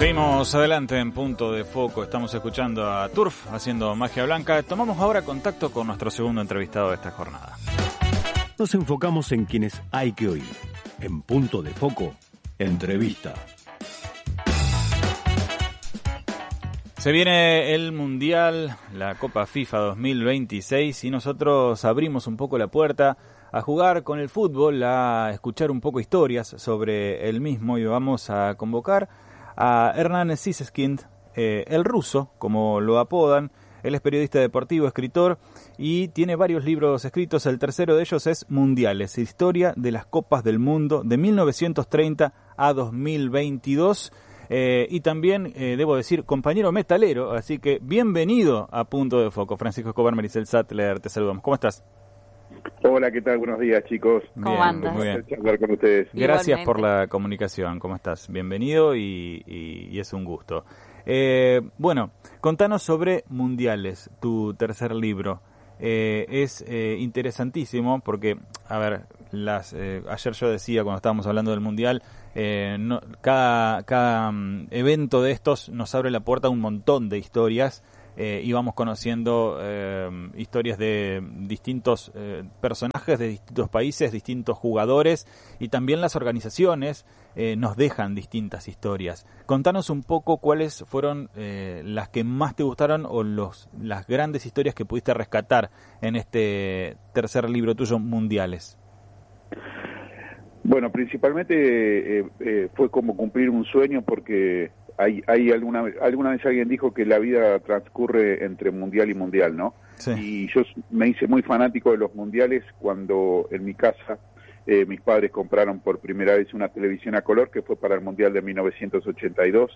Seguimos adelante en Punto de Foco. Estamos escuchando a Turf haciendo Magia Blanca. Tomamos ahora contacto con nuestro segundo entrevistado de esta jornada. Nos enfocamos en quienes hay que oír. En Punto de Foco, entrevista. Se viene el Mundial, la Copa FIFA 2026, y nosotros abrimos un poco la puerta a jugar con el fútbol, a escuchar un poco historias sobre el mismo, y vamos a convocar a Hernán Siseskind, el ruso, como lo apodan. Él es periodista deportivo, escritor, y tiene varios libros escritos. El tercero de ellos es Mundiales, historia de las Copas del Mundo de 1930 a 2022. Y también, debo decir, compañero metalero, así que bienvenido a Punto de Foco. Francisco Escobar, Maricel Sattler, te saludamos. ¿Cómo estás? Hola, ¿qué tal? Buenos días, chicos. ¿Cómo andas? Muy bien. Hablar con ustedes. Gracias Igualmente. por la comunicación. ¿Cómo estás? Bienvenido y es un gusto. Bueno, contanos sobre Mundiales, tu tercer libro. Es interesantísimo porque, a ver, ayer yo decía cuando estábamos hablando del Mundial, cada evento de estos nos abre la puerta a un montón de historias. Y vamos conociendo historias de distintos personajes de distintos países, distintos jugadores, y también las organizaciones nos dejan distintas historias. Contanos un poco cuáles fueron las que más te gustaron o las grandes historias que pudiste rescatar en este tercer libro tuyo, Mundiales. Bueno, principalmente fue como cumplir un sueño, porque hay alguna vez alguien dijo que la vida transcurre entre mundial y mundial, ¿no? Sí. Y yo me hice muy fanático de los mundiales cuando en mi casa mis padres compraron por primera vez una televisión a color, que fue para el Mundial de 1982.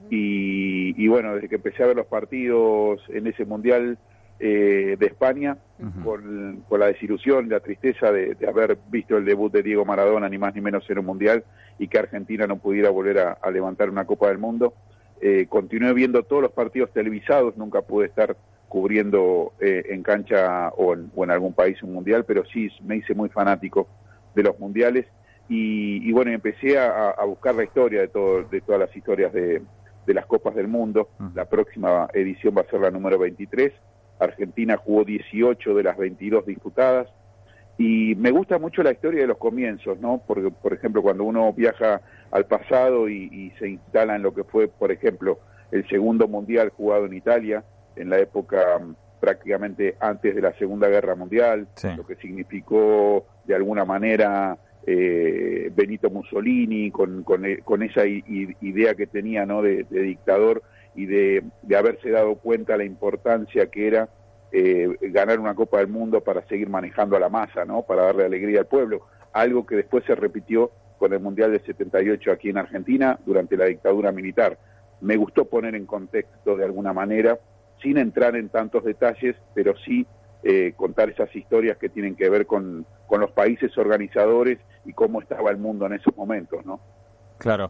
Y bueno, desde que empecé a ver los partidos en ese Mundial de España, con la desilusión, la tristeza de haber visto el debut de Diego Maradona, ni más ni menos en un Mundial, y que Argentina no pudiera volver a levantar una Copa del Mundo. Continué viendo todos los partidos televisados, nunca pude estar cubriendo en cancha o en algún país un Mundial, pero sí me hice muy fanático de los Mundiales, y bueno, empecé a buscar la historia de todas las historias de las Copas del Mundo. La próxima edición va a ser la número 23. Argentina jugó 18 de las 22 disputadas, y me gusta mucho la historia de los comienzos, ¿no? Porque, por ejemplo, cuando uno viaja al pasado y se instala en lo que fue, por ejemplo, el segundo mundial jugado en Italia, en la época prácticamente antes de la Segunda Guerra Mundial, Sí. Lo que significó de alguna manera Benito Mussolini, con esa idea que tenía, ¿no?, de dictador, y de haberse dado cuenta la importancia que era ganar una Copa del Mundo para seguir manejando a la masa, ¿no?, para darle alegría al pueblo, algo que después se repitió con el Mundial del 78 aquí en Argentina durante la dictadura militar. Me gustó poner en contexto de alguna manera, sin entrar en tantos detalles, pero sí contar esas historias que tienen que ver con los países organizadores y cómo estaba el mundo en esos momentos, ¿no? Claro.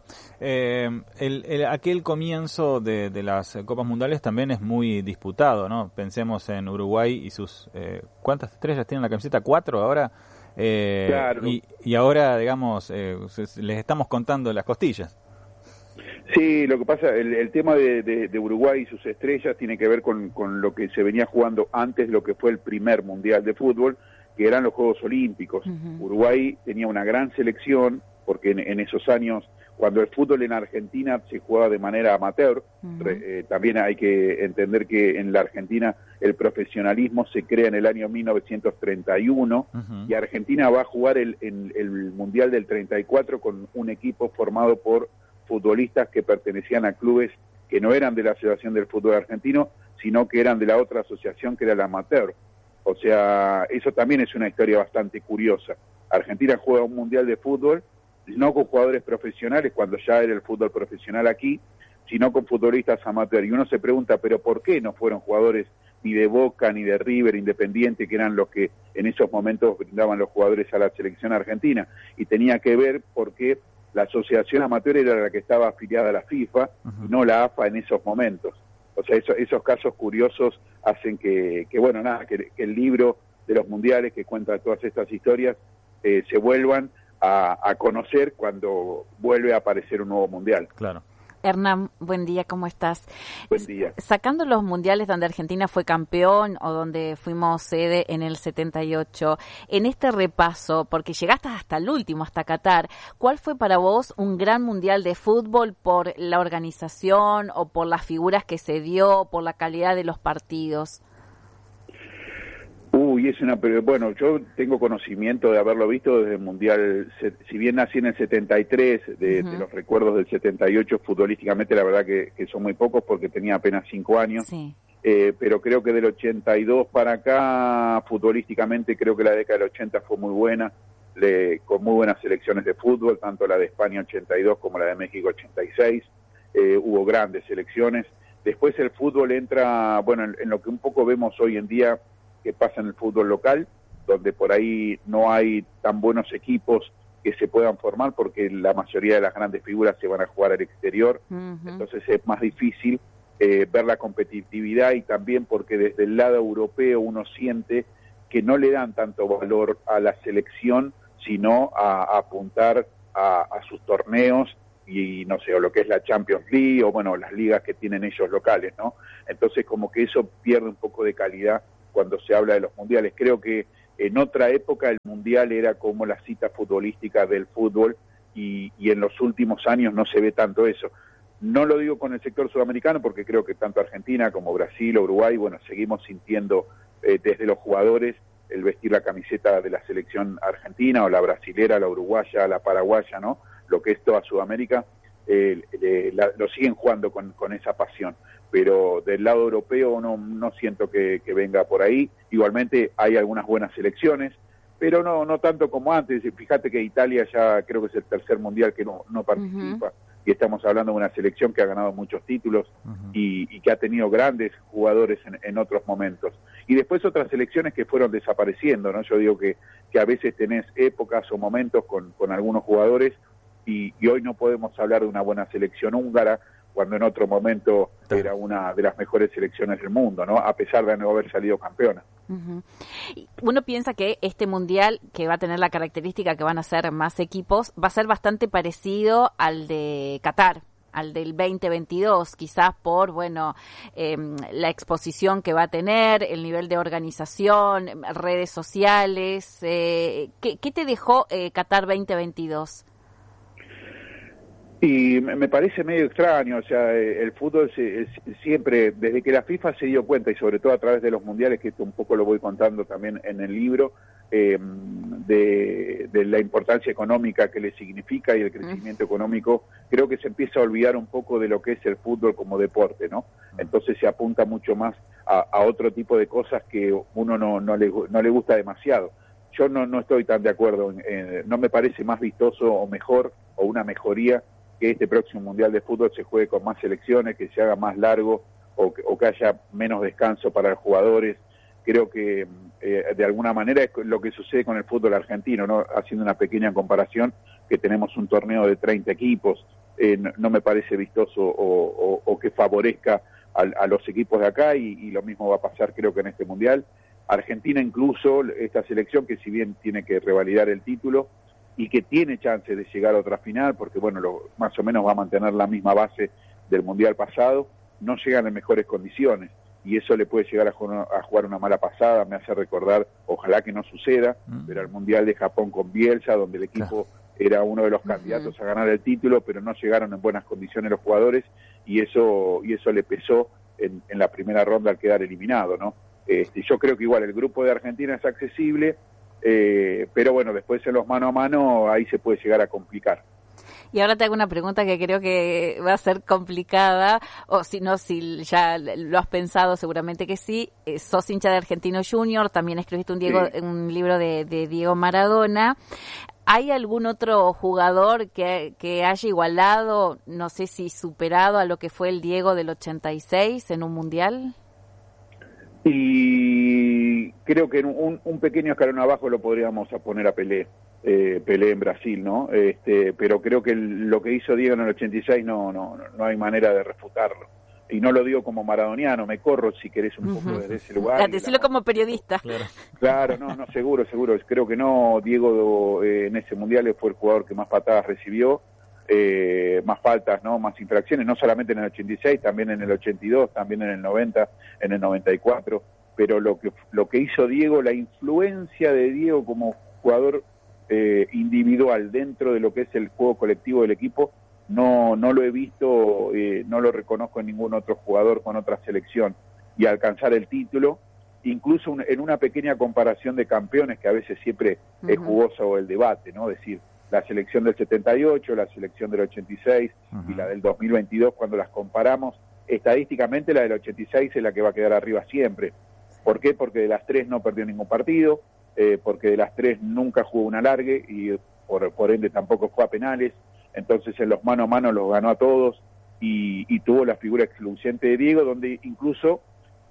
Aquel comienzo de las Copas Mundiales también es muy disputado, ¿no? Pensemos en Uruguay y sus... ¿cuántas estrellas tienen la camiseta? 4 ahora. Claro. Y ahora, digamos, les estamos contando las costillas. Sí, lo que pasa, el tema de Uruguay y sus estrellas tiene que ver con lo que se venía jugando antes de lo que fue el primer Mundial de Fútbol, que eran los Juegos Olímpicos. Uruguay tenía una gran selección, porque en esos años, cuando el fútbol en Argentina se jugaba de manera amateur, también hay que entender que en la Argentina el profesionalismo se crea en el año 1931, y Argentina va a jugar el Mundial del 34 con un equipo formado por futbolistas que pertenecían a clubes que no eran de la Asociación del Fútbol Argentino, sino que eran de la otra asociación, que era la amateur. O sea, eso también es una historia bastante curiosa. Argentina juega un Mundial de fútbol, no con jugadores profesionales, cuando ya era el fútbol profesional aquí, sino con futbolistas amateur. Y uno se pregunta, ¿pero por qué no fueron jugadores ni de Boca, ni de River, Independiente, que eran los que en esos momentos brindaban los jugadores a la selección argentina? Y tenía que ver porque la asociación amateur era la que estaba afiliada a la FIFA, y no la AFA en esos momentos. O sea, esos casos curiosos hacen que el libro de los mundiales, que cuenta todas estas historias, se vuelvan a conocer cuando vuelve a aparecer un nuevo mundial. Claro. Hernán, buen día, ¿cómo estás? Buen día. Sacando los mundiales donde Argentina fue campeón o donde fuimos sede en el 78, en este repaso, porque llegaste hasta el último, hasta Qatar, ¿cuál fue para vos un gran mundial de fútbol por la organización o por las figuras que se dio, por la calidad de los partidos? Bueno, yo tengo conocimiento de haberlo visto desde el Mundial, si bien nací en el 73, de los recuerdos del 78 futbolísticamente, la verdad que son muy pocos porque tenía apenas 5 años, sí. Pero creo que del 82 para acá, futbolísticamente, creo que la década del 80 fue muy buena, con muy buenas selecciones de fútbol, tanto la de España 82 como la de México 86, hubo grandes selecciones. Después el fútbol entra, bueno, en lo que un poco vemos hoy en día, que pasa en el fútbol local, donde por ahí no hay tan buenos equipos que se puedan formar porque la mayoría de las grandes figuras se van a jugar al exterior, entonces es más difícil ver la competitividad, y también porque desde el lado europeo uno siente que no le dan tanto valor a la selección, sino a apuntar a sus torneos y no sé, o lo que es la Champions League, o bueno, las ligas que tienen ellos locales, ¿no? Entonces como que eso pierde un poco de calidad cuando se habla de los mundiales. Creo que en otra época el mundial era como la cita futbolística del fútbol, y en los últimos años no se ve tanto eso. No lo digo con el sector sudamericano porque creo que tanto Argentina como Brasil o Uruguay, bueno, seguimos sintiendo desde los jugadores el vestir la camiseta de la selección argentina, o la brasilera, la uruguaya, la paraguaya, ¿no? Lo que es toda Sudamérica, lo siguen jugando con esa pasión. Pero del lado europeo no siento que venga por ahí. Igualmente hay algunas buenas selecciones, pero no tanto como antes. Fíjate que Italia ya creo que es el tercer mundial que no participa, y estamos hablando de una selección que ha ganado muchos títulos y que ha tenido grandes jugadores en otros momentos. Y después otras selecciones que fueron desapareciendo, ¿no? Yo digo que a veces tenés épocas o momentos con algunos jugadores, y hoy no podemos hablar de una buena selección húngara cuando en otro momento era una de las mejores selecciones del mundo, ¿no? A pesar de no haber salido campeona. Uno piensa que este mundial, que va a tener la característica que van a ser más equipos, va a ser bastante parecido al de Qatar, al del 2022, quizás por, bueno, la exposición que va a tener, el nivel de organización, redes sociales. ¿Qué te dejó Qatar 2022? Y me parece medio extraño, o sea, el fútbol siempre, desde que la FIFA se dio cuenta, y sobre todo a través de los mundiales, que esto un poco lo voy contando también en el libro, de la importancia económica que le significa y el crecimiento económico, creo que se empieza a olvidar un poco de lo que es el fútbol como deporte, ¿no? Entonces se apunta mucho más a otro tipo de cosas que uno no le gusta demasiado. Yo no estoy tan de acuerdo, no me parece más vistoso o mejor, o una mejoría, que este próximo Mundial de Fútbol se juegue con más selecciones, que se haga más largo, o que haya menos descanso para los jugadores. Creo que de alguna manera es lo que sucede con el fútbol argentino, ¿no? Haciendo una pequeña comparación, que tenemos un torneo de 30 equipos, no me parece vistoso o que favorezca a los equipos de acá, y lo mismo va a pasar creo que en este Mundial. Argentina incluso, esta selección que si bien tiene que revalidar el título, y que tiene chance de llegar a otra final, porque bueno, más o menos va a mantener la misma base del Mundial pasado, no llegan en mejores condiciones, y eso le puede llegar a jugar una mala pasada. Me hace recordar, ojalá que no suceda, pero el Mundial de Japón con Bielsa, donde el equipo era uno de los candidatos a ganar el título, pero no llegaron en buenas condiciones los jugadores, y eso le pesó en la primera ronda al quedar eliminado, ¿no? Yo creo que igual el grupo de Argentina es accesible, pero bueno, después en los mano a mano ahí se puede llegar a complicar. Y ahora te hago una pregunta que creo que va a ser complicada, o si no, si ya lo has pensado, seguramente que sí. Sos hincha de Argentino Junior, también escribiste un libro de Diego Maradona. ¿Hay algún otro jugador que haya igualado, no sé si superado a lo que fue el Diego del 86 en un mundial? Y creo que en un pequeño escalón abajo lo podríamos poner a Pelé en Brasil, ¿no? Pero creo que lo que hizo Diego en el 86 no hay manera de refutarlo. Y no lo digo como maradoniano, me corro si querés un poco desde ese lugar. Decirlo como periodista. Claro, no, seguro. Creo que no, Diego en ese mundial fue el jugador que más patadas recibió. más faltas, ¿no? Más infracciones, no solamente en el 86, también en el 82, también en el 90, en el 94, pero lo que hizo Diego, la influencia de Diego como jugador individual dentro de lo que es el juego colectivo del equipo, no lo he visto, no lo reconozco en ningún otro jugador con otra selección, y alcanzar el título, incluso en una pequeña comparación de campeones, que a veces siempre es jugoso el debate, ¿no? Es decir, la selección del 78, la selección del 86 y la del 2022, cuando las comparamos, estadísticamente la del 86 es la que va a quedar arriba siempre. ¿Por qué? Porque de las tres no perdió ningún partido, porque de las tres nunca jugó un alargue y por ende tampoco fue a penales, entonces en los mano a mano los ganó a todos y tuvo la figura excluyente de Diego, donde incluso,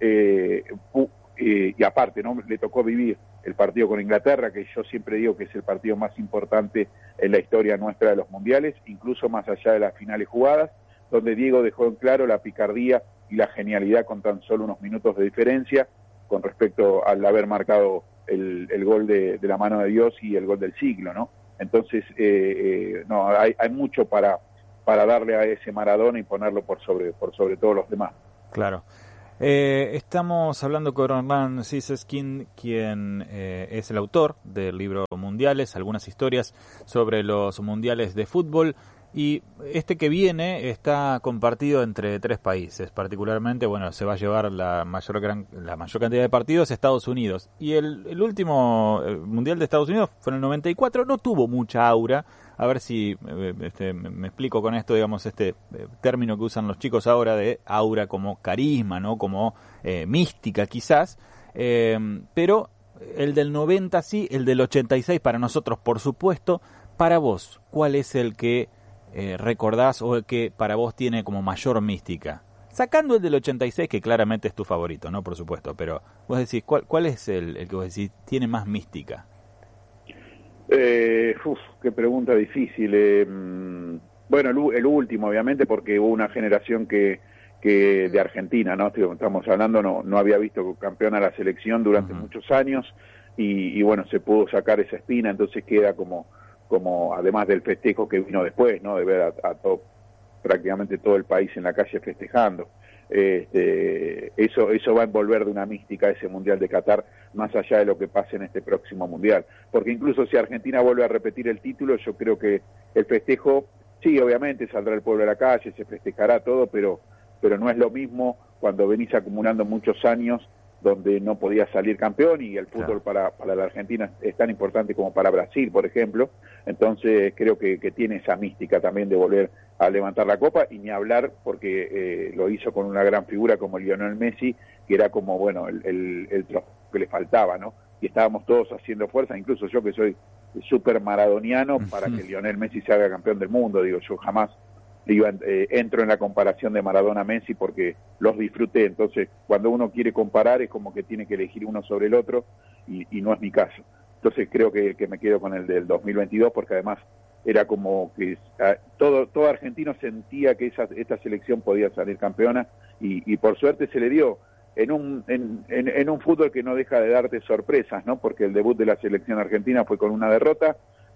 y aparte, ¿no? Le tocó vivir el partido con Inglaterra, que yo siempre digo que es el partido más importante en la historia nuestra de los mundiales, incluso más allá de las finales jugadas, donde Diego dejó en claro la picardía y la genialidad con tan solo unos minutos de diferencia con respecto al haber marcado el gol de la mano de Dios y el gol del siglo, ¿no? Entonces, no, hay mucho para darle a ese Maradona y ponerlo por sobre todos los demás. Claro. Estamos hablando con Hernán Siseskin, quien es el autor del libro Mundiales, algunas historias sobre los mundiales de fútbol, y este que viene está compartido entre 3 países, particularmente, bueno, se va a llevar la mayor cantidad de partidos Estados Unidos, y el último mundial de Estados Unidos fue en el 94, no tuvo mucha aura. A ver si me explico con esto, digamos, este término que usan los chicos ahora de aura como carisma, ¿no? Como mística quizás, pero el del 90 sí, el del 86 para nosotros, por supuesto. Para vos, ¿cuál es el que recordás o el que para vos tiene como mayor mística? Sacando el del 86, que claramente es tu favorito, ¿no? Por supuesto, pero vos decís, ¿cuál es el que vos decís tiene más mística? Qué pregunta difícil. Bueno, el último, obviamente, porque hubo una generación que de Argentina, ¿no? Estamos hablando, no había visto campeón a la selección durante muchos años y bueno, se pudo sacar esa espina, entonces queda como además del festejo que vino después, ¿no? De ver a prácticamente todo el país en la calle festejando. Eso va a envolver de una mística ese Mundial de Qatar, más allá de lo que pase en este próximo Mundial, porque incluso si Argentina vuelve a repetir el título, yo creo que el festejo, sí, obviamente saldrá el pueblo a la calle, se festejará todo, pero no es lo mismo cuando venís acumulando muchos años donde no podía salir campeón, y el fútbol para la Argentina es tan importante como para Brasil, por ejemplo. Entonces creo que tiene esa mística también de volver a levantar la copa, y ni hablar porque lo hizo con una gran figura como Lionel Messi, que era como, bueno, el trofeo que le faltaba, ¿no? Y estábamos todos haciendo fuerza, incluso yo que soy súper maradoniano, para que Lionel Messi se haga campeón del mundo. Digo, yo jamás entro en la comparación de Maradona-Messi porque los disfruté. Entonces, cuando uno quiere comparar es como que tiene que elegir uno sobre el otro, y no es mi caso. Entonces creo que me quedo con el del 2022, porque además era como que todo argentino sentía que esta selección podía salir campeona, y por suerte se le dio en un fútbol que no deja de darte sorpresas, ¿no? Porque el debut de la selección argentina fue con una derrota,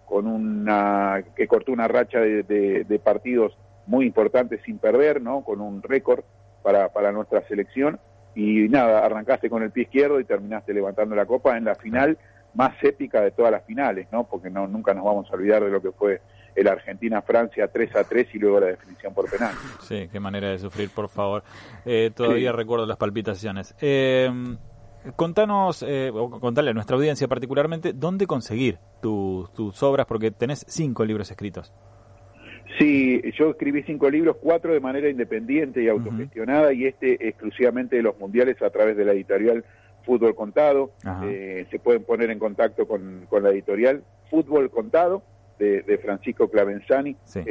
que cortó una racha de partidos muy importantes sin perder, ¿no? Con un récord para nuestra selección, y nada, arrancaste con el pie izquierdo y terminaste levantando la copa en la final más épica de todas las finales, ¿no? Porque nunca nos vamos a olvidar de lo que fue el Argentina-Francia 3-3 y luego la definición por penal. Sí, qué manera de sufrir, por favor. Todavía recuerdo las palpitaciones. Contanos, contale a nuestra audiencia particularmente, ¿dónde conseguir tus obras? Porque tenés 5 libros escritos. Sí, yo escribí 5 libros, 4 de manera independiente y autogestionada, y exclusivamente de los mundiales a través de la editorial Fútbol Contado. Se pueden poner en contacto con la editorial Fútbol Contado de Francisco Clavenzani, sí.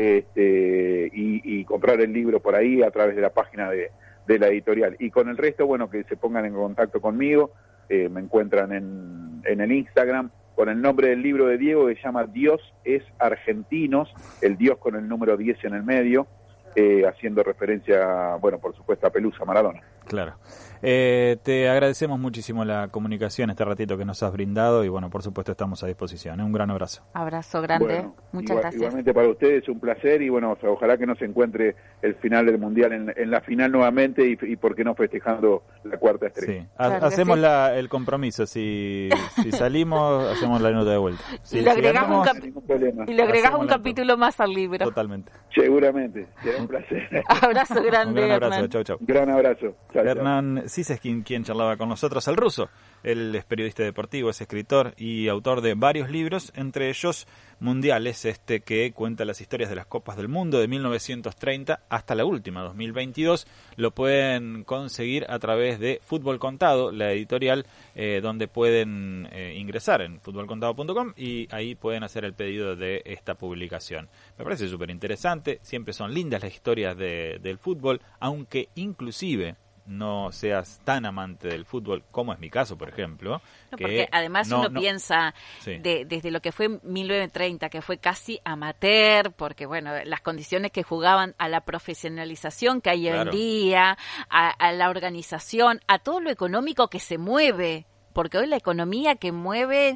Y comprar el libro por ahí a través de la página de la editorial. Y con el resto, bueno, que se pongan en contacto conmigo. Me encuentran en el Instagram con el nombre del libro de Diego, que se llama Dios es Argentinos, el Dios con el número 10 en el medio, haciendo referencia, bueno, por supuesto, a Pelusa Maradona. Claro. Te agradecemos muchísimo la comunicación, este ratito que nos has brindado y bueno, por supuesto estamos a disposición. Un gran abrazo. Abrazo grande. Bueno, muchas gracias. Igualmente para ustedes, un placer y bueno, ojalá que nos encuentre el final del Mundial en la final nuevamente y por qué no festejando la cuarta estrella. Sí, hacemos el compromiso, si salimos, hacemos la nota de vuelta. Y le agregás un capítulo más al libro. Totalmente. Seguramente, será un placer. Abrazo grande, un gran abrazo, Hernán. chau, chau. Gran abrazo. Chau, Hernán Siseskin, quien charlaba con nosotros, el ruso. Él es periodista deportivo, es escritor y autor de varios libros, entre ellos Mundiales, que cuenta las historias de las Copas del Mundo de 1930 hasta la última, 2022. Lo pueden conseguir a través de Fútbol Contado, la editorial, donde pueden ingresar en futbolcontado.com y ahí pueden hacer el pedido de esta publicación. Me parece súper interesante, siempre son lindas las historias del fútbol, aunque inclusive no seas tan amante del fútbol como es mi caso, por ejemplo. No, porque además piensa desde lo que fue 1930, que fue casi amateur, porque bueno, las condiciones que jugaban, a la profesionalización que hay hoy en día, a la organización, a todo lo económico que se mueve. Porque hoy la economía que mueve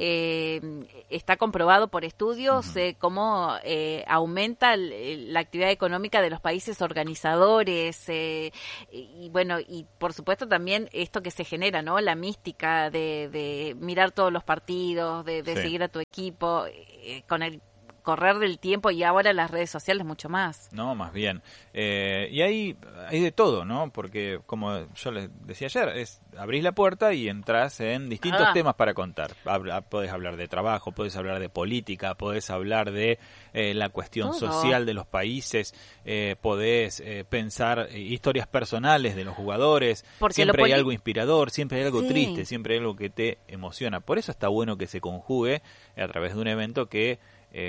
está comprobado por estudios cómo aumenta la actividad económica de los países organizadores y bueno, y por supuesto también esto que se genera, ¿no? La mística de mirar todos los partidos, de seguir a tu equipo con el correr del tiempo y ahora las redes sociales mucho más. No, más bien. Y hay de todo, ¿no? Porque, como yo les decía ayer, abrís la puerta y entras en distintos temas para contar. Podés hablar de trabajo, podés hablar de política, podés hablar de la cuestión social de los países, podés pensar historias personales de los jugadores. Porque siempre hay algo inspirador, siempre hay algo triste, siempre hay algo que te emociona. Por eso está bueno que se conjugue a través de un evento que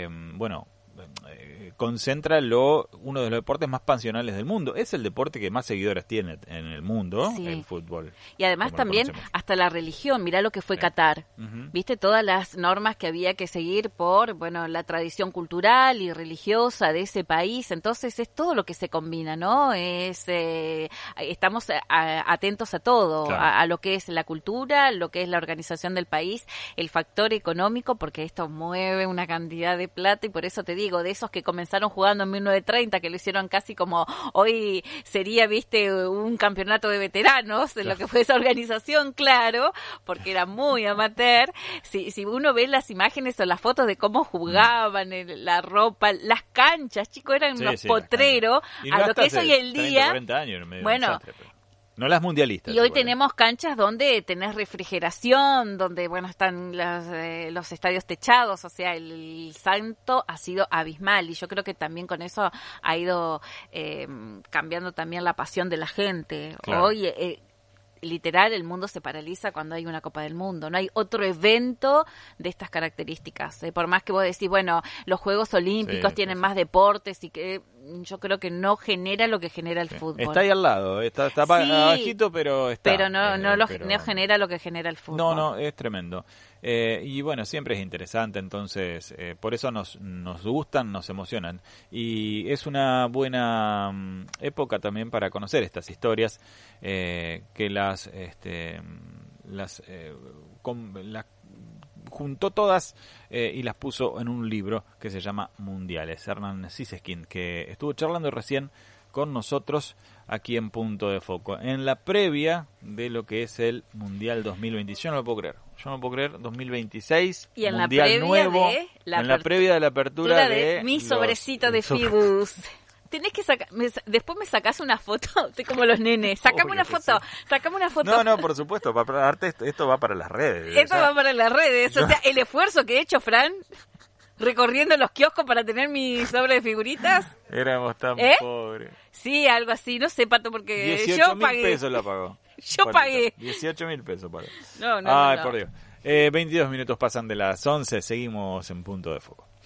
concentra uno de los deportes más pasionales del mundo. Es el deporte que más seguidores tiene en el mundo, el fútbol. Y además también hasta la religión, mirá lo que fue Qatar. Viste todas las normas que había que seguir por, la tradición cultural y religiosa de ese país. Entonces es todo lo que se combina, ¿no? Estamos atentos a todo, a lo que es la cultura, lo que es la organización del país, el factor económico, porque esto mueve una cantidad de plata y por eso te digo, de esos que comenzaron jugando en 1930, que lo hicieron casi como hoy sería, un campeonato de veteranos, de lo que fue esa organización, claro, porque era muy amateur. Si uno ve las imágenes o las fotos de cómo jugaban, la ropa, las canchas, chicos, eran unos potreros, a lo que es hoy el día. 40 años, no las mundialistas. Y hoy tenemos canchas donde tenés refrigeración, donde, están los estadios techados, o sea, el salto ha sido abismal y yo creo que también con eso ha ido cambiando también la pasión de la gente. Claro. Hoy, literal, el mundo se paraliza cuando hay una Copa del Mundo. No hay otro evento de estas características. Por más que vos decís, los Juegos Olímpicos tienen más deportes y que yo creo que no genera lo que genera el fútbol. Está ahí al lado, está abajito, pero está. Pero no genera lo que genera el fútbol. No, es tremendo. Y siempre es interesante, entonces por eso nos gustan, nos emocionan. Y es una buena época también para conocer estas historias que las juntó todas y las puso en un libro que se llama Mundiales. Hernán Siseskin, que estuvo charlando recién con nosotros aquí en Punto de Foco, en la previa de lo que es el Mundial 2020. Yo no lo puedo creer, 2026, y en Mundial la previa nuevo, en la previa de la apertura de mi sobrecito de Fibus. Tenés que sacar, después me sacás una foto, estoy como los nenes, sacame una foto. No, por supuesto, esto va para las redes. Va para las redes, o sea, el esfuerzo que he hecho, Fran, recorriendo los kioscos para tener mi sobre de figuritas. Éramos tan pobres. Sí, algo así, no sé, Pato, porque 18.000 pesos la pagó. Yo pagué. 18.000 pesos pagó. No. Ay, por Dios. 22 minutos pasan de las 11, seguimos en Punto de Foco.